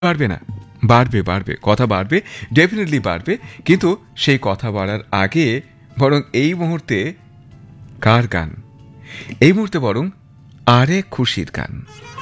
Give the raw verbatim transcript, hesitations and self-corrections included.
বাড়বে না, বাড়বে বাড়বে কথা বাড়বে, ডেফিনেটলি বাড়বে, কিন্তু সেই কথা বাড়ার আগে বরং এই মুহূর্তে কার গান, এই মুহূর্তে বরং আরেক খুশির গান।